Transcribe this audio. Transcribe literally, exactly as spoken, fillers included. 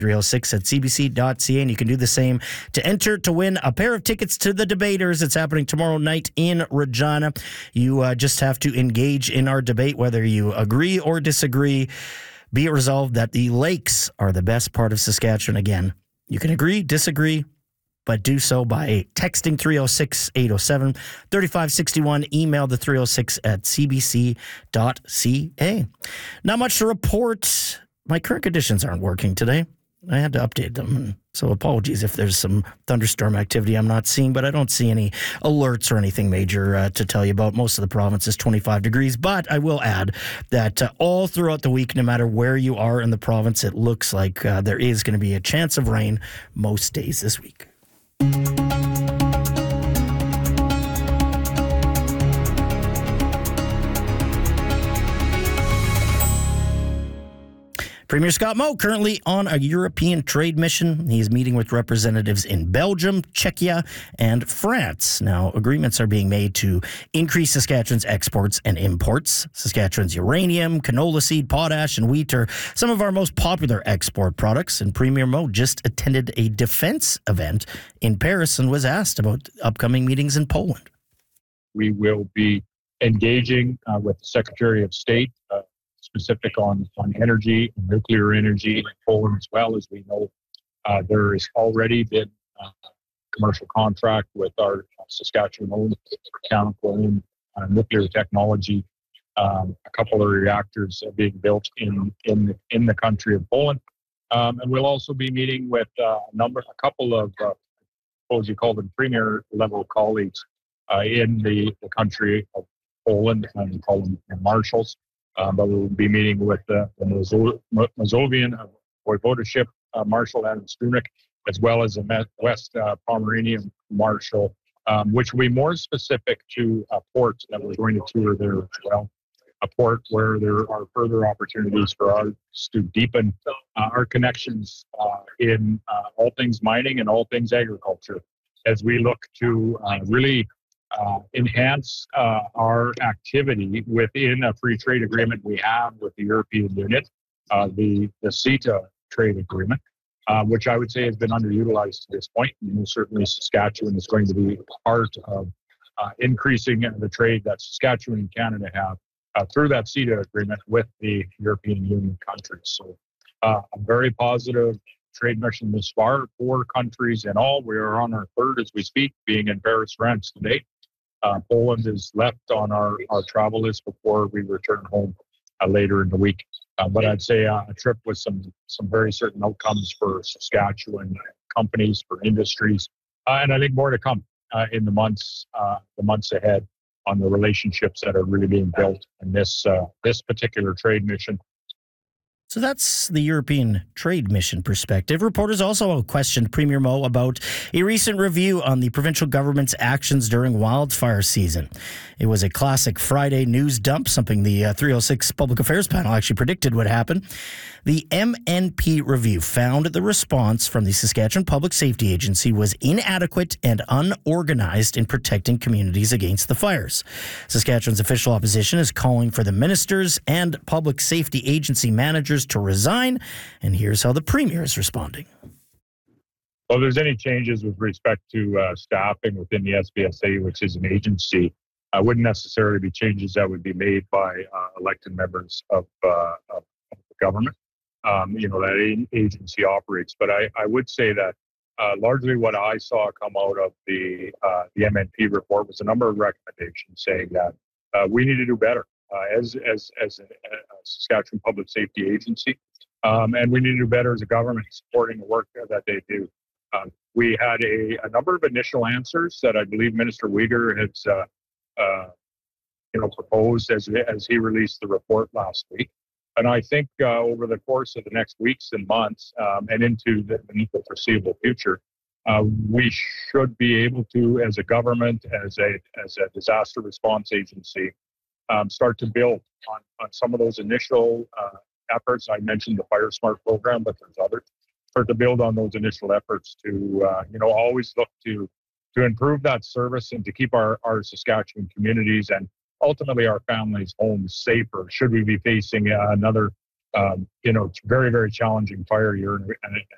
three oh six at c b c dot c a, and you can do the same to enter to win a pair of tickets to the Debaters. It's happening tomorrow night in Regina. You uh, just have to engage in our debate, whether you agree or disagree. Be it resolved that the lakes are the best part of Saskatchewan. Again, you can agree, disagree, but do so by texting three oh six, eight oh seven, three five six one, email the three oh six at c b c dot c a. Not much to report. My current conditions aren't working today. I had to update them, so apologies if there's some thunderstorm activity I'm not seeing, but I don't see any alerts or anything major uh, to tell you about. Most of the province is twenty-five degrees, but I will add that uh, all throughout the week, no matter where you are in the province, it looks like uh, there is going to be a chance of rain most days this week. Premier Scott Moe currently on a European trade mission. He is meeting with representatives in Belgium, Czechia, and France. Now, agreements are being made to increase Saskatchewan's exports and imports. Saskatchewan's uranium, canola seed, potash, and wheat are some of our most popular export products. And Premier Moe just attended a defense event in Paris and was asked about upcoming meetings in Poland. We will be engaging uh, with the Secretary of State, uh, specific on, on energy and nuclear energy in Poland as well. As we know, uh, there has already been a commercial contract with our Saskatchewan-owned, mechanical-owned uh, nuclear technology. Um, a couple of reactors are being built in in in the country of Poland, um, and we'll also be meeting with uh, a number, a couple of, uh, suppose you call them premier level colleagues uh, in the, the country of Poland, and we call them marshals. Um, but we'll be meeting with uh, the Mazo- Mazovian uh, Voivodeship uh, Marshal Adam Strunik, as well as the West uh, Pomeranian Marshal, um, which will be more specific to a port that we're going to tour there as well. A port where there are further opportunities for us to deepen uh, our connections uh, in uh, all things mining and all things agriculture, as we look to uh, really Uh, enhance uh, our activity within a free trade agreement we have with the European Union, uh, the, the CETA trade agreement, uh, which I would say has been underutilized to this point. And certainly Saskatchewan is going to be part of uh, increasing the trade that Saskatchewan and Canada have uh, through that CETA agreement with the European Union countries. So uh, a very positive trade mission this far, four countries in all. We are on our third as we speak, being in Paris, France today. Uh, Poland is left on our, our travel list before we return home uh, later in the week. Uh, but I'd say uh, a trip with some some very certain outcomes for Saskatchewan companies, for industries, uh, and I think more to come uh, in the months uh, the months ahead on the relationships that are really being built in this uh, this particular trade mission. So that's the European trade mission perspective. Reporters also questioned Premier Moe about a recent review on the provincial government's actions during wildfire season. It was a classic Friday news dump, something the uh, three oh six Public Affairs panel actually predicted would happen. The M N P review found the response from the Saskatchewan Public Safety Agency was inadequate and unorganized in protecting communities against the fires. Saskatchewan's official opposition is calling for the ministers and public safety agency managers to resign, and here's how the Premier is responding. Well, if there's any changes with respect to uh, staffing within the S B S A, which is an agency, uh, wouldn't necessarily be changes that would be made by uh, elected members of, uh, of the government. Um, you know, that agency operates. But I, I would say that uh, largely what I saw come out of the uh, the M N P report was a number of recommendations saying that uh, we need to do better uh, as as as a, a Saskatchewan Public Safety Agency, um, and we need to do better as a government supporting the work that they do. Um, we had a, a number of initial answers that I believe Minister Uyghur has uh, uh, you know proposed as as he released the report last week. And I think uh, over the course of the next weeks and months um, and into the, the foreseeable future, uh, we should be able to, as a government, as a as a disaster response agency, um, start to build on, on some of those initial uh, efforts. I mentioned the Fire Smart program, but there's others. Start to build on those initial efforts to, uh, you know, always look to to improve that service and to keep our, our Saskatchewan communities and ultimately our families' homes safer should we be facing uh, another, um, you know, very, very challenging fire year and, and,